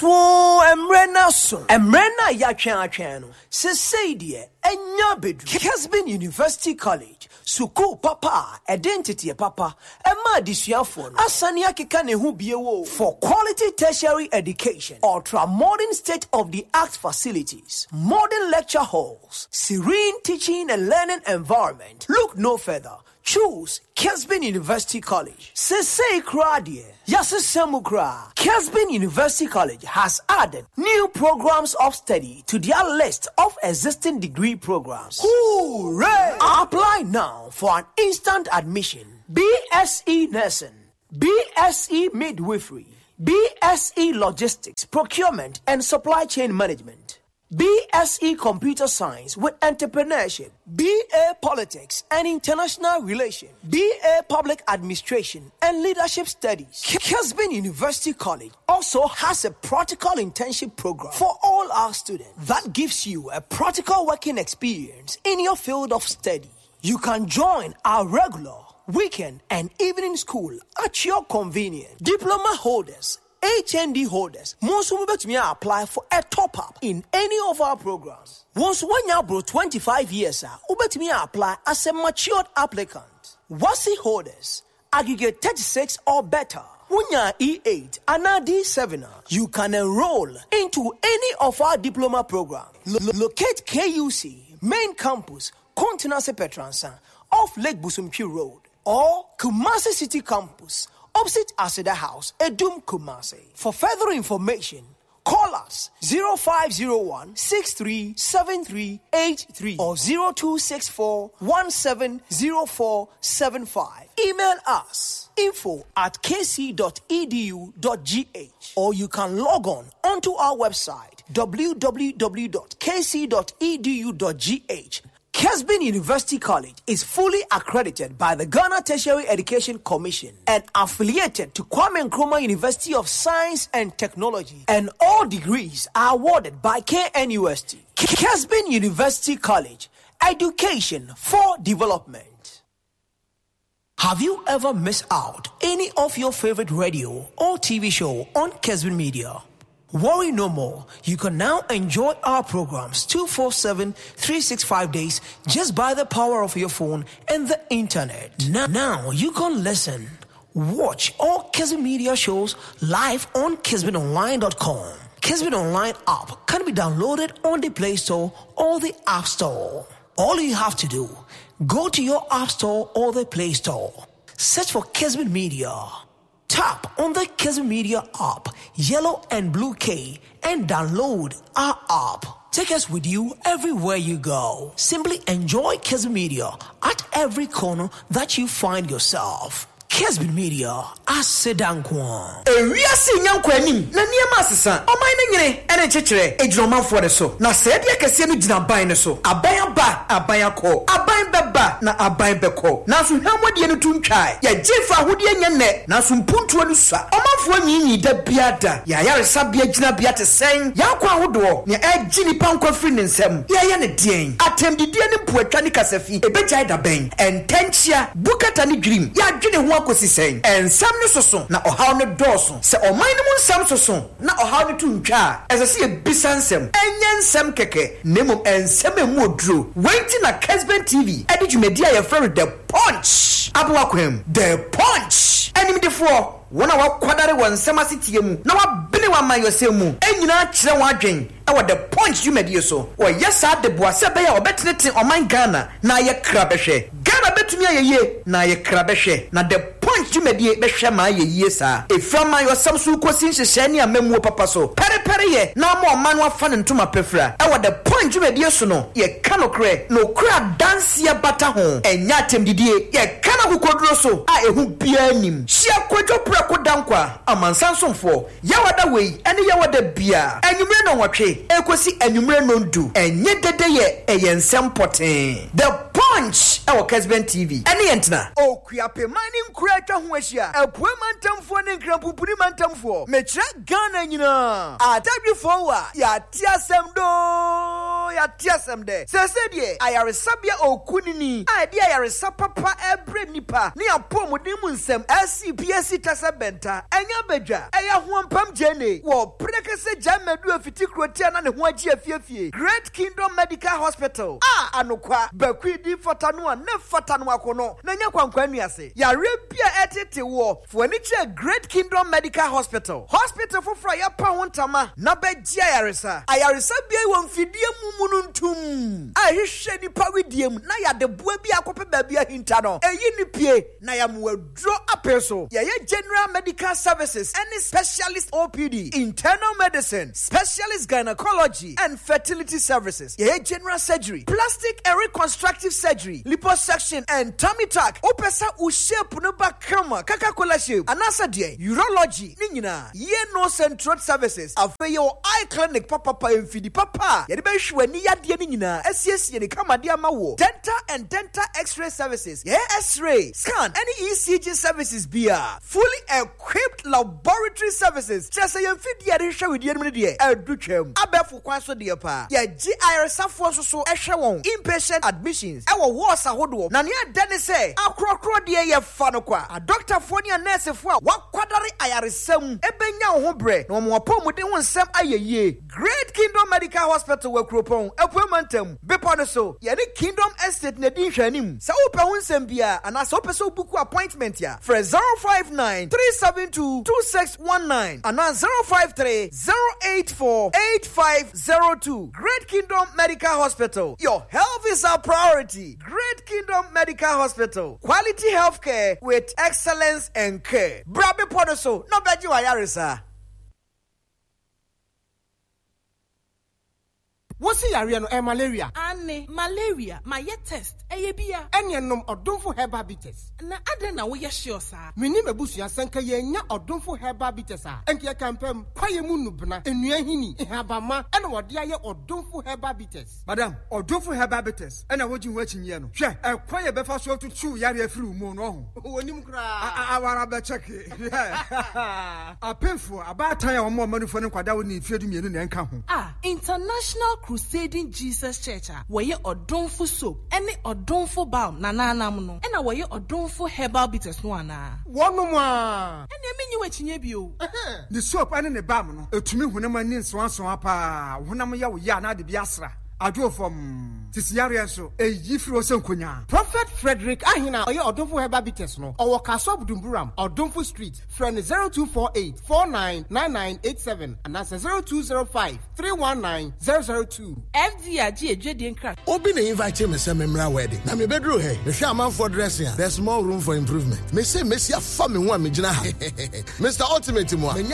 Emrena so. Emrena ya twen no. Se say de enya bedu. Kesbin University College. Suku papa, identity papa. Emma disuafo no. Asani akeka ne hu biewo for quality tertiary education. Ultra modern state of the art facilities. Modern lecture halls. Serene teaching and learning environment. Look no further. Choose Kesbin University College. Say Kradie. Yasesemu Kra. Kesbin University College has added new programs of study to their list of existing degree programs. Hooray! Apply now for an instant admission. BSE Nursing, BSE Midwifery, BSE Logistics, Procurement and Supply Chain Management, BSE Computer Science with Entrepreneurship, BA Politics and International Relations, BA Public Administration and Leadership Studies. Kesbin University College also has a practical internship program for all our students that gives you a practical working experience in your field of study. You can join our regular, weekend and evening school at your convenience. Diploma holders, HND holders, most will be apply for a top-up in any of our programs. Once one year bro 25 years, me apply as a matured applicant. WASI holders, aggregate 36 or better. Unya E8 and D7, you can enroll into any of our diploma programs. Locate KUC, main campus, Continental Petransa, off Lake Busumchi Road, or Kumasi City Campus, opposite Aseda House, Edum Kumasi. For further information, call us 0501 637383 or 0264 170475. Email us info@kc.edu.gh or you can log on onto our website www.kc.edu.gh. Kesbin University College is fully accredited by the Ghana Tertiary Education Commission and affiliated to Kwame Nkrumah University of Science and Technology, and all degrees are awarded by KNUST. Kesbin University College, education for development. Have you ever missed out any of your favorite radio or TV show on Kesbin Media? Worry no more. You can now enjoy our programs 247, 365 days just by the power of your phone and the internet. Now you can listen, watch all Kesbin Media shows live on KesbinOnline.com. Kesbin Online app can be downloaded on the Play Store or the App Store. All you have to do, go to your App Store or the Play Store. Search for Kesbin Media. Tap on the Kesbin Media app, yellow and blue K, and download our app. Take us with you everywhere you go. Simply enjoy Kesbin Media at every corner that you find yourself. Kesbin Media, Asedankwa. Wiase nyankwa anim na niema asesa oman ne nyene ene chechire ejromanfo de so na saade akese no gina ban ne so aban ba aban akọ aban beba na aban beko na so hwamode no tuntwae ya jefa ahode nyenne na so mpuntuo no sa omanfo nyinyi da biada ya yaresa bia gina bia te sen ya kwa ahodo ne agini pankwa firi ne nsam ya ya ne den atemdidie ne puatwa ne kasafi ebegya da ben entenchia bukata ne dwirim ya dwene ho akosi sen ensam ne soso na ohaw ne doso se oman ne mu nsam soso na ohaw ne tuntwa esese ebisa nsam enye nsam keke nemom ensam emu oduro wenti na Kesbin TV edijumedi ya friend The Punch abwakwem The Punch animdefo wona wakwadare wansam asitiye mu na wabene wa mayosemu enyina kire wadwen ewa The Punch jumedi so o yesa de boase be ya obetenete oman Ghana na ye krabehwe Ghana betumi ayeye na ye krabehwe na The Punch jumedi be hwe ma ayeye sa efama yosam su kosi nhyehyɛ ne amamuo papa so pere ye na ma oman wa fa ne ntoma pefra ewa The Punch jumedi so no ye kanokre no kra dance ya bata ho enya atemdidie ye kana kokoduro so a ehu bia nim hia kwadwo kodankwa amansansomfo yawada wei ene yawada bia anwumre no nwotwe ekosi anwumre no ndu enye dede ye eyensem The Punch ewo Kesbin TV ene yentna okuape mani nkura atwa ho ahia apue mantamfo ne nkrampupuri mantamfo mechira Ghana nyina atadwefo wa ya tiasem do ya tiasem de. Se de ayaresabia okunini. A de ayaresa papa ebre nipa. Ni apomuden mu nsem SCPSC tasa benta. Enya bedwa. Eya hoampam jene. Wo prekese jamedu afiti krotia na ne ho agi afiefie. Great Kingdom Medical Hospital. Anokwa bakwidi fatanua ne fatanua kono. Na nya kwankwanua se. Yare bia etete wo. Fo che Great Kingdom Medical Hospital. Hospital for ya pa hontama na begia yaresa. Ayaresa bia wo mfidie mumununtum. Ahihwe nipa wediem na ya de boa bia akope ba bia hinta no. Eyi ni pie na ya mwadro apeso. Ye general medical services, any specialist OPD, internal medicine, specialist gynecology and fertility services. Ye general surgery, plastic and reconstructive surgery, liposuction and tummy tuck. Opesa ushape no bakama Coca-Cola shape. Anasa die urology ninyina. Ye nose and throat services. Afeyo eye clinic papa mfidi papa. Ye de be hwe ni yade ninyina. Asiesie ni kama dia mawo. Dental and dental x-ray services. Ye x-ray, scan, any ECG services bia. Fully equipped laboratory services. Just say mfidi ya de hwe with ye de edutwem. Abefu kwaso de pa. Ye GIRS afo so ehwe won inpatient admissions. Ewo wards ahodo. Na ne dane say akrokro de ye fa no kwa. A doctor for ne nurse fo a wakwadare ayaresam ebenya ho bre. Na mo apomuden ho nsem ayeye. Great Kingdom Medical Hospital we Kropon. Epumantam. Bepo no so. Ye ne Kingdom Estate na din hwanim. Sa wo pe ho nsem bia ana sa wo pe so book appointment ya. For 059 372 2619 and 053 084 8502. Great Kingdom Medical Hospital. Your health is our priority. Great Kingdom Medical Hospital. Quality healthcare with excellence and care. Brabe Podoso, no beji wa yaresa. What's yare no malaria? Anne, malaria, my test, bia. Enyenom odonfo herbal bitters. Na ade na wo ye sure sa. Meni mebusua senka ye nya odonfo herbal bitters a. Enke ye kampem kwaye mu nubna, enua hini, ehabama, ena wode aye odonfo herbal bitters. Madam, odonfo herbal bitters. Ena woji ho achinye no. Hwe, kwaye befa so tutu yare afiri mu no ho. Wonim kra. Awara be check. Apemfo abatan ya omo manufo ne kwada wo ni fiedu mienu na enka ho. International Crusading Jesus Church where ye odonfo soap any odonfo balm na nanam no ena where ye odonfo herbal bitters no ana wonu ma ena menyi wachinye bio the soap ane ne balm no etumi hunam ani nso apa hunam ya wo ya na de bi asra adwo from tisiare so eyifiro senkonya Prophet Frederick Ahina oye odonfo herbal bitters no owo kaso budumburam odonfo street friend 0248 499987 and that's 0205 319 002 FDG ejedi nkra obi na invite me say memra wedding na me bedru he me hwe am for dressing there's more room for improvement me say Messi afa me ho a me gina ha Mr. Ultimate mo